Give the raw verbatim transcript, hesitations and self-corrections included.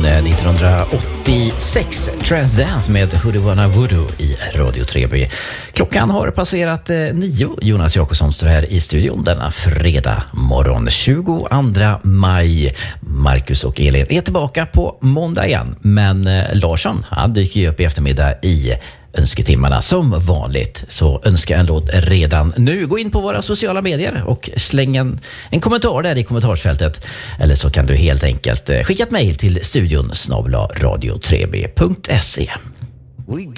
nittonhundraåttiosex. Transdance med Hoodoo Wanna Voodoo i Radio tre B. Klockan har passerat eh, nio. Jonas Jakobsson står här i studion denna fredag morgon tjugoandra maj. Marcus och Elin är tillbaka på måndag igen. Men eh, Larsson, han dyker ju upp i eftermiddag i önsketimmarna som vanligt. Så önska en låt redan nu. Gå in på våra sociala medier och släng en, en kommentar där i kommentarsfältet. Eller så kan du helt enkelt skicka ett mejl till studion snabel-a radio tre b punkt se.